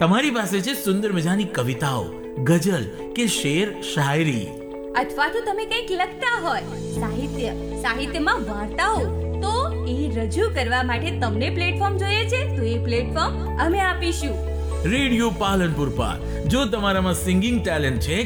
તમારી પાસે છે સુંદર મજાની કવિતાઓ, ગઝલ કે શેર શાયરી, અથવા તો તમે કંઈક લખતા હોય, સાહિત્યમાં વાર્તાઓ, તો એ રજૂ કરવા માટે તમને પ્લેટફોર્મ જોઈએ છે, તો એ પ્લેટફોર્મ અમે આપીશું. રેડિયો પાલનપુર પર. જો તમારામાં સિંગિંગ ટેલેન્ટ છે